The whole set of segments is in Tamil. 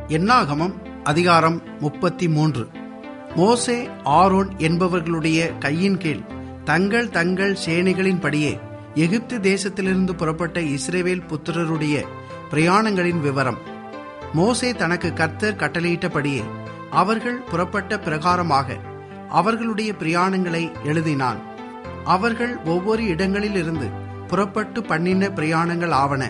என்னாகமம் அதிகாரம் 33. மோசே ஆரோன் என்பவர்களுடைய கையின் கீழ் தங்கள் தங்கள் சேனைகளின்படியே எகிப்து தேசத்திலிருந்து புறப்பட்ட இஸ்ரவேல் புத்திரருடைய பிரயாணங்களின் விவரம். மோசே தனக்கு கர்த்தர் கட்டளையிட்டபடியே அவர்கள் புறப்பட்ட பிரகாரமாக அவர்களுடைய பிரயாணங்களை எழுதினான். அவர்கள் ஒவ்வொரு இடங்களிலிருந்து புறப்பட்டு பண்ணின பிரயாணங்கள் ஆவன.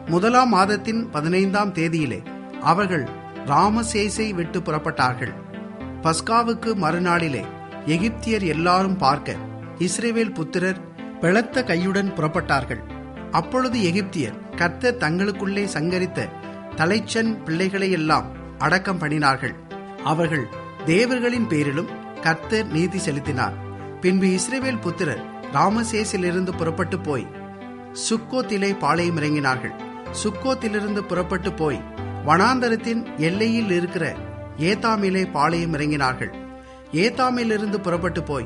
1 மாதத்தின் 15 தேதியிலே அவர்கள் ராமசேசை விட்டு புறப்பட்டார்கள். பஸ்காவுக்கு மறுநாளிலே எகிப்தியர் எல்லாரும் பார்க்க இஸ்ரவேல் புத்திரர் பலத்த கையுடன் புறப்பட்டார்கள். அப்பொழுது எகிப்தியர் கர்த்தர் தங்களுக்குள்ளே சங்கரித்த தலைச்சன் பிள்ளைகளையெல்லாம் அடக்கம் பண்ணினார்கள். அவர்கள் தேவர்களின் பேரிலும் கர்த்தர் நீதி செலுத்தினார். பின்பு இஸ்ரவேல் புத்திரர் ராமசேசிலிருந்து புறப்பட்டு போய் சுக்கோத்திலே பாளையம் இறங்கினார்கள். சுக்கோத்திலிருந்து புறப்பட்டு போய் வனாந்தரத்தின் எல்லையில் இருக்கிற ஏத்தாமிலே பாளையம் இறங்கினார்கள். ஏத்தாமிலிருந்து புறப்பட்டு போய்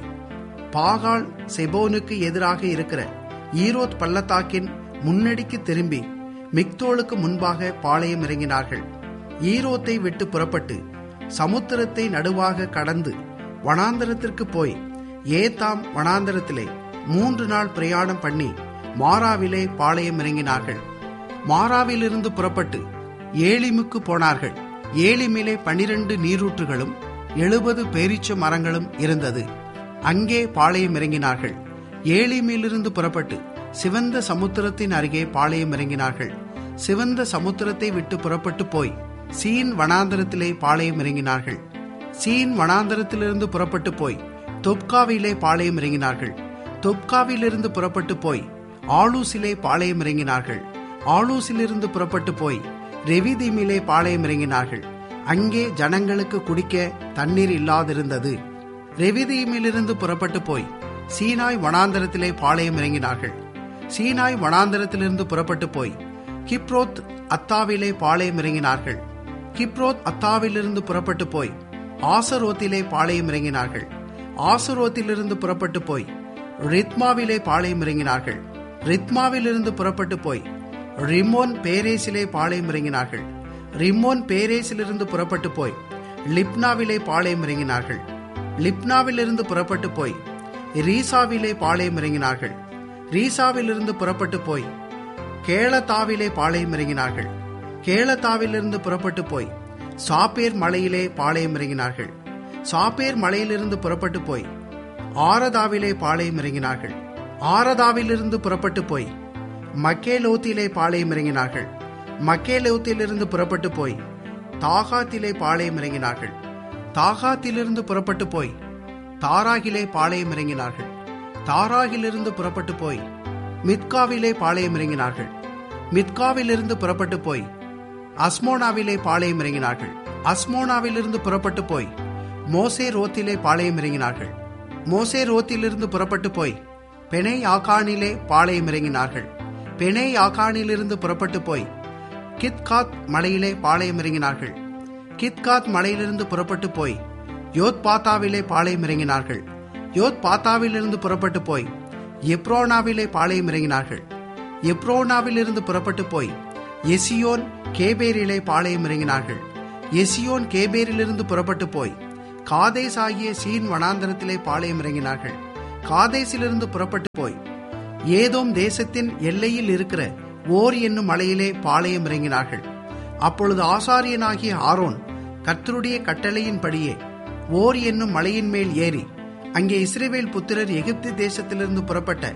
பாகால் செபோனுக்கு எதிராக இருக்கிற ஈரோத் பள்ளத்தாக்கின் முன்னடிக்கு திரும்பி மிக்தோலுக்கு முன்பாக பாளையம் இறங்கினார்கள். ஈரோத்தை விட்டு புறப்பட்டு சமுத்திரத்தை நடுவாக கடந்து வனாந்தரத்திற்கு போய் ஏத்தாம் வனாந்தரத்திலே 3 நாள் பிரயாணம் பண்ணி மாராவிலே பாளையம் இறங்கினார்கள். மாராவிலிருந்து புறப்பட்டு ஏலிமுக்கு போனார்கள். ஏலிமிலே 12 நீரூற்றுகளும் 70 பேரீச்ச மரங்களும் இருந்தது. அங்கே பாளையம் இறங்கினார்கள். ஏலிமிலிருந்து புறப்பட்டு சிவந்த சமுத்திரத்தின் அருகே பாளையம் இறங்கினார்கள். சிவந்த சமுத்திரத்தை விட்டு புறப்பட்டு போய் சீன் வனாந்தரத்திலே பாளையம் இறங்கினார்கள். சீன் வனாந்தரத்திலிருந்து புறப்பட்டு போய் தொப்காவிலே பாளையம் இறங்கினார்கள். தொப்காவிலிருந்து புறப்பட்டு போய் ஆலூசிலே பாளையம் இறங்கினார்கள். ஆலூசிலிருந்து புறப்பட்டு போய் ரெவிதீமிலே பாளையம் இறங்கினார்கள். அங்கே ஜனங்களுக்கு குடிக்க தண்ணீர் இல்லாதிருந்தது. ரெவிதீமிலிருந்து புறப்பட்டு போய் சீனாய் வனாந்தரத்திலே பாளையம் இறங்கினார்கள். சீனாய் வனாந்தரத்திலிருந்து புறப்பட்டு போய் கிப்ரோத் அத்தாவிலே பாளையம் இறங்கினார்கள். கிப்ரோத் அத்தாவிலிருந்து புறப்பட்டு போய் ஆசரோத்திலே பாளையம் இறங்கினார்கள். ஆசரோத்திலிருந்து புறப்பட்டு போய் ரித்மாவிலே பாளையம் இறங்கினார்கள். ரித்மாவிலிருந்து புறப்பட்டு போய் ரிமோன் பேரேசிலே பாளையம் இறங்கினார்கள். ரிமோன் பேரேசிலிருந்து புறப்பட்டு போய் லிப்னாவிலே பாளையம் இறங்கினார்கள். லிப்னாவிலிருந்து புறப்பட்டு போய் ரீசாவிலே பாளையம் இறங்கினார்கள். ரீசாவிலிருந்து புறப்பட்டு போய் கேளத்தாவிலே பாளையம் இறங்கினார்கள். கேளத்தாவிலிருந்து புறப்பட்டு போய் சாப்பேர் மலையிலே பாளையம் இறங்கினார்கள். சாப்பேர் மலையிலிருந்து புறப்பட்டு போய் ஆரதாவிலே பாளையம் இறங்கினார்கள். ஆரதாவிலிருந்து புறப்பட்டு போய் மக்கேலோத்திலே பாளையம் இறங்கினார்கள். மக்கேலோத்திலிருந்து புறப்பட்டு போய் தாகாத்திலே பாளையம் இறங்கினார்கள். தாகாத்திலிருந்து புறப்பட்டு போய் தாராகிலே பாளையம் இறங்கினார்கள். தாராகிலிருந்து புறப்பட்டு போய் மித்காவிலே பாளையம் இறங்கினார்கள். மித்காவிலிருந்து புறப்பட்டு போய் அஸ்மோனாவிலே பாளையம் இறங்கினார்கள். அஸ்மோனாவிலிருந்து புறப்பட்டு போய் மோசே ரோத்திலே பாளையம் இறங்கினார்கள். மோசே ரோத்திலிருந்து புறப்பட்டு போய் பெனை ஆகானிலே பாளையம் இறங்கினார்கள். பெனை ஆகானிலிருந்து புறப்பட்டு போய் கித்காத் மலையிலே பாளையம் இறங்கினார்கள். கித்காத் மலையிலிருந்து புறப்பட்டு போய் யோத்பாத்தாவிலே பாளையம் இறங்கினார்கள். யோத்பாத்தாவிலிருந்து புறப்பட்டு போய் எப்ரோனாவிலே பாளையம் இறங்கினார்கள். எப்ரோனாவிலிருந்து புறப்பட்டு போய் எசியோன் கேபேரிலே பாளையம் இறங்கினார்கள். எசியோன் கேபேரிலிருந்து புறப்பட்டு போய் காதேஸ் ஆகிய சீன் வனாந்தரத்திலே பாளையம் இறங்கினார்கள். காதேசிலிருந்து புறப்பட்டு போய் ஏதோம் தேசத்தின் எல்லையில் இருக்கிற ஓர் என்னும் மலையிலே பாளையம் இறங்கினார்கள். அப்பொழுது ஆசாரியனாகிய ஆரோன் கர்த்தருடைய கட்டளையின்படியே ஓர் என்னும் மலையின் மேல் ஏறி அங்கே இஸ்ரவேல் புத்திரர் எகிப்து தேசத்திலிருந்து புறப்பட்ட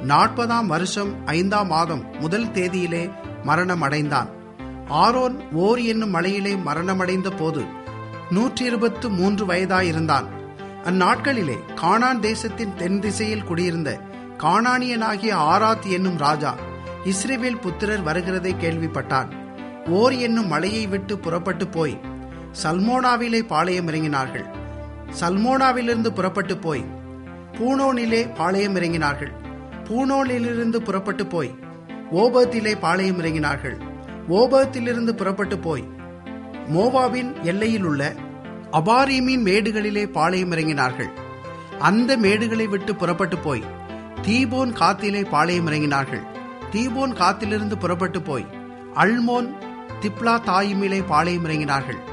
40 வருஷம் 5 மாதம் 1 தேதியிலே மரணம் அடைந்தான். ஆரோன் ஓர் என்னும் மலையிலே மரணமடைந்த போது 123 வயதாயிருந்தான். அந்நாட்களிலே கானான் தேசத்தின் தென் திசையில் குடியிருந்த கானானியனாகிய ஆராத் என்னும் ராஜா இஸ்ரவேல் புத்திரர் வருகிறதை கேள்விப்பட்டான். ஓர் என்னும் மலையை விட்டு புறப்பட்டு போய் சல்மோனாவிலே பாளையம் இறங்கினார்கள். சல்மோனாவிலிருந்து புறப்பட்டு போய் பூனோனிலே பாளையம் இறங்கினார்கள். பூனோனிலிருந்து புறப்பட்டு போய் ஓபத்திலே பாளையம் இறங்கினார்கள். ஓபத்திலிருந்து புறப்பட்டு போய் மோவாபின் எல்லையில் உள்ள அபாரீமின் மேடுகளிலே பாளையம் இறங்கினார்கள். அந்த மேடுகளை விட்டு புறப்பட்டு போய் தீபோன் காத்திலே பாளையம் இறங்கினார்கள். தீபோன் காத்திலிருந்து புறப்பட்டு போய் அல்மோன் திப்லா தாயிமிலே பாளையம் இறங்கினார்கள்.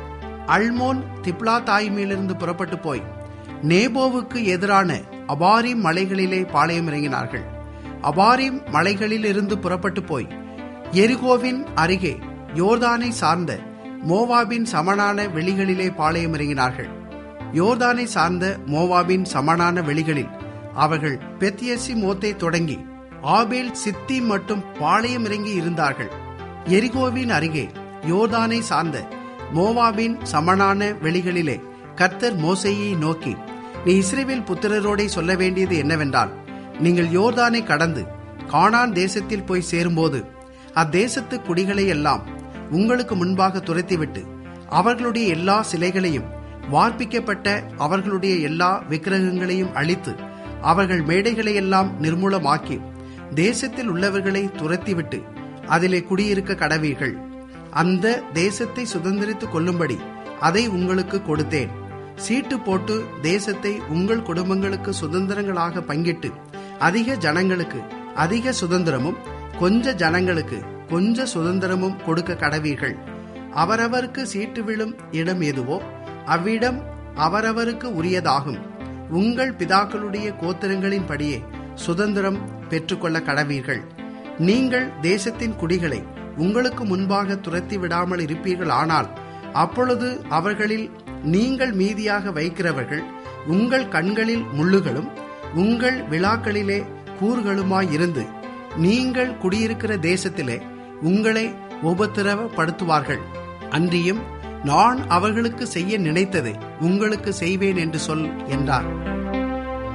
அல்மோன் திப்லாத்தாயிமிலிருந்து புறப்பட்டு போய் நேபோவுக்கு எதிரான அபாரிம் மலைகளிலே பாளையம் இறங்கினார்கள். அபாரிம் மலைகளில் இருந்து புறப்பட்டு போய் எரிகோவின் அருகே யோர்தானை சார்ந்த மோவாபின் சமனான வெளிகளிலே பாளையம் இறங்கினார்கள். யோர்தானை சார்ந்த மோவாபின் சமனான வெளிகளில் அவர்கள் பெத்யசி மோத்தை தொடங்கி ஆபேல் சித்தி மட்டும் பாளையம் இறங்கி இருந்தார்கள். எரிகோவின் அருகே யோர்தானை சார்ந்த மோவாபின் சமனான வெளிகளிலே கர்த்தர் மோசேயை நோக்கி, நீ இஸ்ரவேல் புத்திரரோடே சொல்ல வேண்டியது என்னவென்றால், நீங்கள் யோர்தானை கடந்து கானான் தேசத்தில் போய் சேரும்போது அத்தேசத்து குடிகளை எல்லாம் உங்களுக்கு முன்பாக துரத்திவிட்டு அவர்களுடைய எல்லா சிலைகளையும் வார்ப்பிக்கப்பட்ட அவர்களுடைய எல்லா விக்கிரகங்களையும் அழித்து அவர்கள் மேடைகளை எல்லாம் நிர்மூலமாக்கி தேசத்தில் உள்ளவர்களை துரத்திவிட்டு அதிலே குடியிருக்க கடவீர்கள். அந்த தேசத்தை சுதந்திரித்துக் கொள்ளும்படி அதை உங்களுக்கு கொடுத்தேன். சீட்டு போட்டு தேசத்தை உங்கள் குடும்பங்களுக்கு சுதந்திரங்களாக பங்கிட்டு அதிக ஜனங்களுக்கு அதிக சுதந்திரமும் கொஞ்ச ஜனங்களுக்கு கொஞ்ச சுதந்திரமும் கொடுக்க கடவீர்கள். அவரவருக்கு சீட்டு விழும் இடம் எதுவோ அவ்விடம் அவரவருக்கு உரியதாகும். உங்கள் பிதாக்களுடைய கோத்திரங்களின் படியே சுதந்திரம் பெற்றுக்கொள்ள கடவீர்கள். நீங்கள் தேசத்தின் குடிகளை உங்களுக்கு முன்பாக துரத்தி விடாமல் இருப்பீர்கள். ஆனால் அப்பொழுது அவர்களில் நீங்கள் மீதியாக வைக்கிறவர்கள் உங்கள் கண்களில் முள்ளுகளும் உங்கள் விழாக்களிலே கூறுகளுமாயிருந்து நீங்கள் குடியிருக்கிற தேசத்திலே உங்களை உபத்திரவப்படுத்துவார்கள். அன்றியும் நான் அவர்களுக்கு செய்ய நினைத்ததை உங்களுக்கு செய்வேன் என்று சொல் என்றார்.